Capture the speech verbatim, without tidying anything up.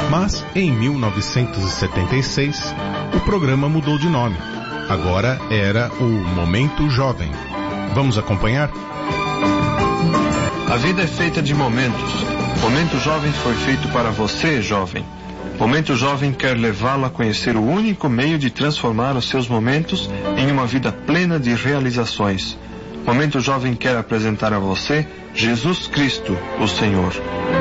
Mas, em mil novecentos e setenta e seis, o programa mudou de nome. Agora era o Momento Jovem. Vamos acompanhar? A vida é feita de momentos. Momento Jovem foi feito para você, jovem. Momento Jovem quer levá-lo a conhecer o único meio de transformar os seus momentos em uma vida plena de realizações. Momento Jovem quer apresentar a você Jesus Cristo, o Senhor.